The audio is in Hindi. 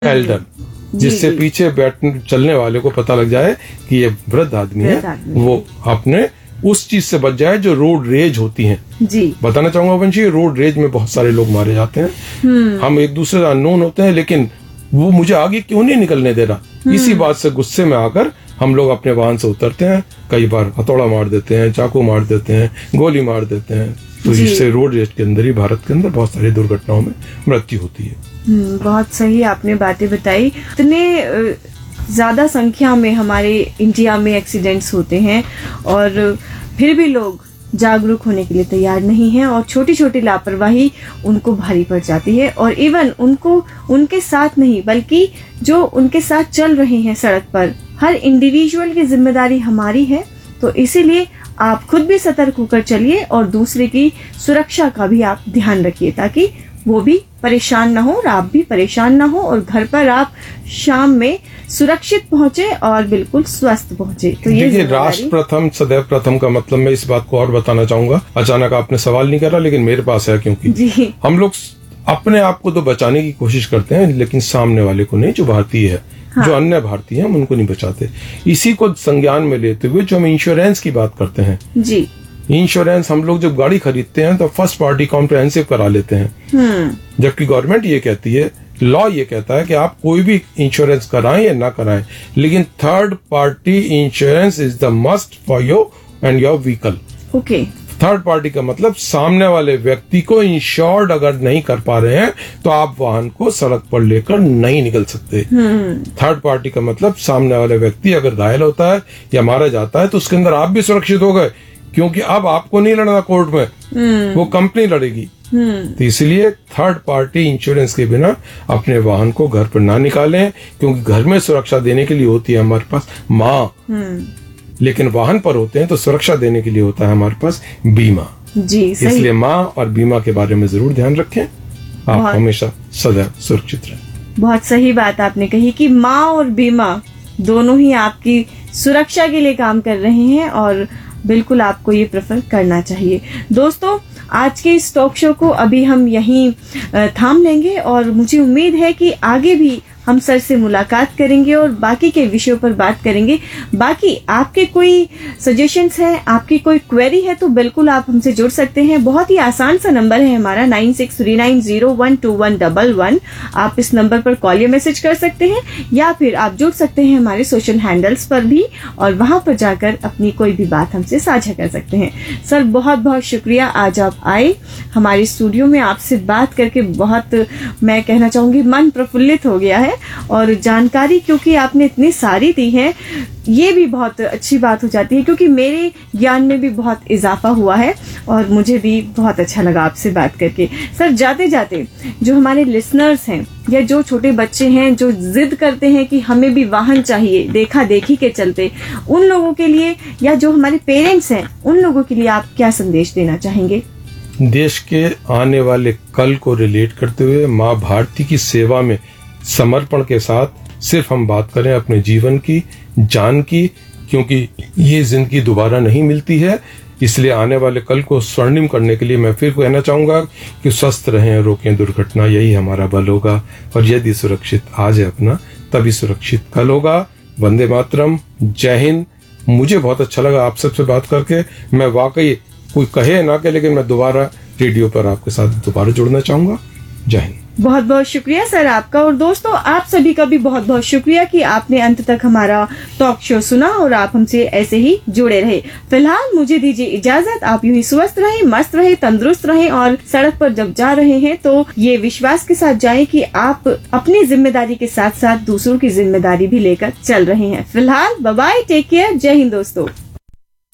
एल्डर, जिससे पीछे चलने वाले को पता लग जाए कि ये वृद्ध आदमी है, वो अपने उस चीज से बच जाए जो रोड रेज होती है। जी बताना चाहूंगा वंशी, रोड रेज में बहुत सारे लोग मारे जाते हैं। हम एक दूसरे से अननोन होते हैं, लेकिन वो मुझे आगे क्यों नहीं निकलने दे रहा, इसी बात से गुस्से में आकर हम लोग अपने वाहन से उतरते हैं, कई बार हथौड़ा मार देते हैं, चाकू मार देते हैं, गोली मार देते हैं। तो इससे रोड रेज के अंदर ही भारत के अंदर बहुत सारी दुर्घटनाओं में मृत्यु होती है। बहुत सही आपने बातें बताई। इतने ज्यादा संख्या में हमारे इंडिया में एक्सीडेंट्स होते हैं और फिर भी लोग जागरूक होने के लिए तैयार नहीं हैं और छोटी छोटी लापरवाही उनको भारी पड़ जाती है। और इवन उनको उनके साथ नहीं बल्कि जो उनके साथ चल रहे हैं सड़क पर, हर इंडिविजुअल की जिम्मेदारी हमारी है। तो इसीलिए आप खुद भी सतर्क होकर चलिए और दूसरे की सुरक्षा का भी आप ध्यान रखिए, ताकि वो भी परेशान ना हो और आप भी परेशान ना हो और घर पर आप शाम में सुरक्षित पहुंचे और बिल्कुल स्वस्थ पहुंचे। तो ये देखिए, राष्ट्र प्रथम सदैव प्रथम का मतलब मैं इस बात को और बताना चाहूंगा। अचानक आपने सवाल नहीं करा, लेकिन मेरे पास है, क्योंकि हम लोग अपने आप को तो बचाने की कोशिश करते हैं, लेकिन सामने वाले को नहीं, जो भारतीय है, जो अन्य भारतीय हैं, हम उनको नहीं बचाते। इसी को संज्ञान में लेते हुए जो हम इंश्योरेंस की बात करते हैं, जी इंश्योरेंस हम लोग जब गाड़ी खरीदते हैं तो फर्स्ट पार्टी कॉम्प्रिहेंसिव करा लेते हैं, जबकि गवर्नमेंट ये कहती है, लॉ ये कहता है कि आप कोई भी इंश्योरेंस कराएं या ना कराएं, लेकिन third party insurance is the must for you and your vehicle. Okay, third party का मतलब सामने वाले व्यक्ति को इंश्योर्ड अगर नहीं कर पा रहे हैं तो आप वाहन को सड़क पर लेकर नहीं निकल सकते। थर्ड पार्टी का मतलब सामने वाले व्यक्ति अगर घायल होता है या मारा जाता है तो उसके अंदर आप भी सुरक्षित हो गए, क्योंकि अब आपको नहीं लड़ना कोर्ट में, वो कंपनी लड़ेगी। तो इसलिए थर्ड पार्टी इंश्योरेंस के बिना अपने वाहन को घर पर ना निकालें, क्योंकि घर में सुरक्षा देने के लिए होती है हमारे पास माँ, लेकिन वाहन पर होते हैं तो सुरक्षा देने के लिए होता है हमारे पास बीमा। जी सही। इसलिए माँ और बीमा के बारे में जरूर ध्यान रखें, आप हमेशा सदैव सुरक्षित रहें। बहुत सही बात आपने कही कि माँ और बीमा दोनों ही आपकी सुरक्षा के लिए काम कर रहे हैं और बिल्कुल आपको ये प्रेफर करना चाहिए। दोस्तों, आज के इस टॉक शो को अभी हम यहीं थाम लेंगे और मुझे उम्मीद है कि आगे भी हम सर से मुलाकात करेंगे और बाकी के विषयों पर बात करेंगे। बाकी आपके कोई सजेशंस हैं, आपकी कोई क्वेरी है तो बिल्कुल आप हमसे जुड़ सकते हैं। बहुत ही आसान सा नंबर है हमारा 9639012111। आप इस नंबर पर कॉल या मैसेज कर सकते हैं या फिर आप जुड़ सकते हैं हमारे सोशल हैंडल्स पर भी और वहां पर जाकर अपनी कोई भी बात हमसे साझा कर सकते हैं। सर, बहुत बहुत शुक्रिया, आज आप आए हमारे स्टूडियो में। आपसे बात करके बहुत, मैं कहना चाहूंगी, मन प्रफुल्लित हो गया है और जानकारी क्योंकि आपने इतनी सारी दी है, ये भी बहुत अच्छी बात हो जाती है, क्योंकि मेरे ज्ञान में भी बहुत इजाफा हुआ है और मुझे भी बहुत अच्छा लगा आपसे बात करके। सर, जाते जाते जो हमारे लिसनर्स हैं या जो छोटे बच्चे हैं जो जिद करते हैं कि हमें भी वाहन चाहिए देखा देखी के चलते, उन लोगों के लिए या जो हमारे पेरेंट्स हैं उन लोगों के लिए आप क्या संदेश देना चाहेंगे? देश के आने वाले कल को रिलेट करते हुए माँ भारती की सेवा में समर्पण के साथ सिर्फ हम बात करें अपने जीवन की, जान की, क्योंकि ये जिंदगी दोबारा नहीं मिलती है। इसलिए आने वाले कल को स्वर्णिम करने के लिए मैं फिर कहना चाहूंगा कि स्वस्थ रहें, रोकें दुर्घटना, यही हमारा बल होगा। और यदि सुरक्षित आज है अपना, तभी सुरक्षित कल होगा। वंदे मातरम, जय हिंद। मुझे बहुत अच्छा लगा आप सबसे बात करके। मैं वाकई, कोई कहे ना कहे, लेकिन मैं दोबारा रेडियो पर आपके साथ दोबारा जुड़ना चाहूंगा। जय हिंद। बहुत बहुत शुक्रिया सर आपका। और दोस्तों, आप सभी का भी बहुत बहुत शुक्रिया कि आपने अंत तक हमारा टॉक शो सुना और आप हमसे ऐसे ही जुड़े रहे। फिलहाल मुझे दीजिए इजाजत। आप यूं ही स्वस्थ रहें, मस्त रहें, तंदुरुस्त रहें और सड़क पर जब जा रहे हैं तो ये विश्वास के साथ जाएं कि आप अपनी जिम्मेदारी के साथ साथ दूसरों की जिम्मेदारी भी लेकर चल रहे हैं। फिलहाल बाय बाय, टेक केयर, जय हिंद दोस्तों।